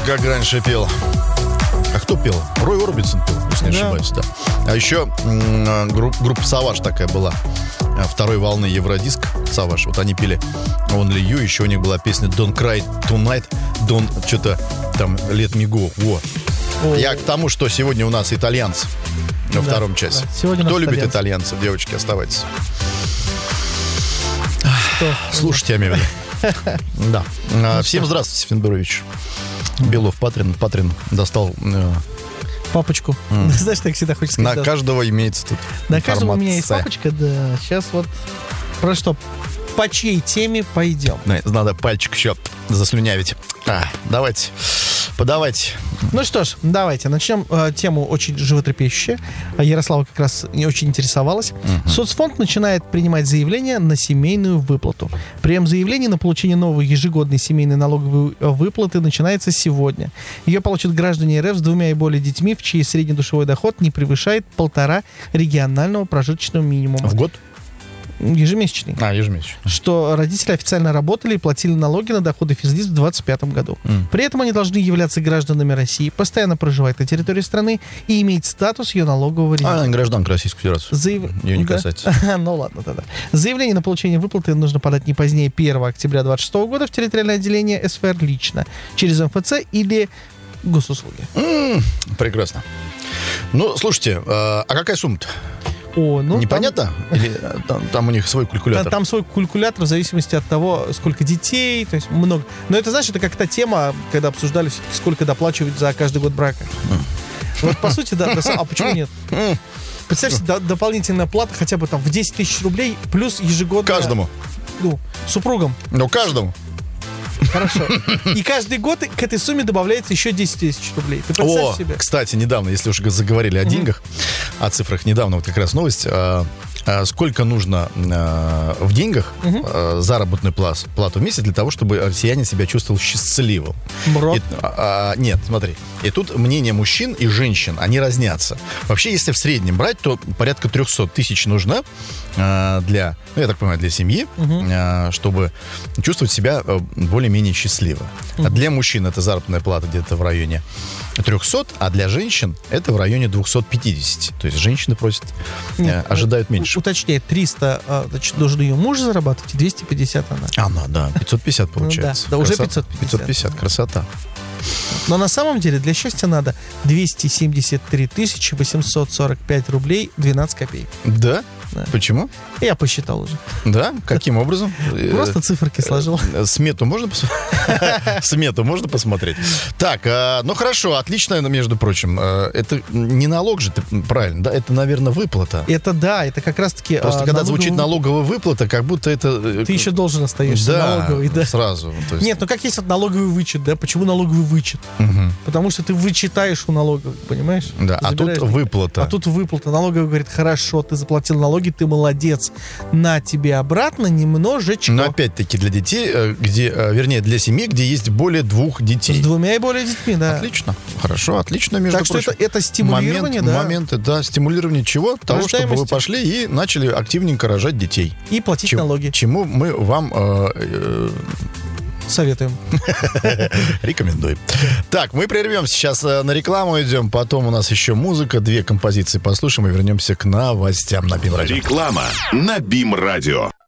как раньше пел. А кто пел? Рой Орбисон пел, если не ошибаюсь, да. А еще группа «Саваж» такая была. Второй волны Евродиск «Саваж». Вот они пели «Only You». Еще у них была песня «Don't Cry Tonight». «Don't...» Что-то там «Let Me Go». Вот. Я к тому, что сегодня у нас итальянцы во втором часе. Да. Кто любит итальянцев? Девочки, оставайтесь. Слушайте, я имею в виду. Да. Всем здравствуйте, Фендорович. Белов Патрин достал... папочку. Знаешь, так всегда хочется сказать. На каждого имеется тут На каждого у меня есть папочка, да. Сейчас вот про что? По чьей теме пойдем? Надо пальчик еще заслюнявить. Давайте, подавайте. Ну что ж, давайте начнем тему очень животрепещущую. Ярослава как раз не очень интересовалась. Соцфонд начинает принимать заявления на семейную выплату. Прием заявлений на получение новой ежегодной семейной налоговой выплаты начинается сегодня. Ее получат граждане РФ с 2 и более детьми, в чьей средний душевой доход не превышает 1,5 регионального прожиточного минимума. В год? Ежемесячный. Ежемесячный. Что родители официально работали и платили налоги на доходы физлиц в 2025 году. При этом они должны являться гражданами России, постоянно проживать на территории страны и иметь статус ее налогового резидента. Она гражданка Российской Федерации. Ее не касается. Ну ладно тогда. Заявление на получение выплаты нужно подать не позднее 1 октября 2026 года в территориальное отделение СФР лично, через МФЦ или госуслуги. Прекрасно. Ну, слушайте, а какая сумма-то? Непонятно? Или там у них свой калькулятор? Там свой калькулятор в зависимости от того, сколько детей, то есть много. Но это, знаешь, это как та тема, когда обсуждали, сколько доплачивать за каждый год брака. Вот по сути, да, а почему нет? Представьте, дополнительная плата хотя бы там в 10 тысяч рублей плюс ежегодно... Каждому? Супругам. Каждому. Хорошо. И каждый год к этой сумме добавляется еще 10 тысяч рублей. Ты представь себе. Кстати, недавно, если уж заговорили о деньгах, о цифрах, недавно вот как раз новость, сколько нужно в деньгах заработную плату в месяц для того, чтобы россиянин себя чувствовал счастливым. Нет, смотри. И тут мнения мужчин и женщин, они разнятся. Вообще, если в среднем брать, то порядка 300 тысяч нужно для, я так понимаю, для семьи, чтобы чувствовать себя более-менее счастливо. А для мужчин это заработная плата где-то в районе 300, а для женщин это в районе 250. То есть женщины просят, ожидают меньше. Уточняет, 300, значит, должен ее муж зарабатывать, и 250 она. Она, да, 550 получается. Да, уже 550. 550, красота. Но на самом деле для счастья надо 273 845 рублей 12 копеек. Да? Почему? Я посчитал уже. Да? Каким образом? Просто циферки сложил. Смету можно посмотреть? Смету можно посмотреть? Так, ну хорошо, отлично, между прочим. Это не налог же, правильно, да? Это, наверное, выплата. Это да, это как раз-таки... Просто когда звучит налоговая выплата, как будто это... Ты еще должен остаешься налоговый, да? Сразу. Нет, ну как есть вот налоговый вычет, да? Почему налоговый вычет? Потому что ты вычитаешь у налоговой, понимаешь? Да, а тут выплата. А тут выплата. Налоговый говорит, хорошо, ты заплатил налоги, ты молодец. На тебе обратно немножечко. Но опять-таки для детей, вернее, для семьи, где есть более 2 детей. С 2 и более детьми, да. Отлично. Хорошо, отлично, между прочим. Так что это стимулирование, да? Моменты, да, стимулирование чего? Того, чтобы вы пошли и начали активненько рожать детей. И платить налоги. Чему мы вам... советуем. Рекомендуем. Так, мы прервемся. Сейчас на рекламу идем. Потом у нас еще музыка. 2 композиции послушаем и вернемся к новостям на БИМ-радио. Реклама на БИМ-радио.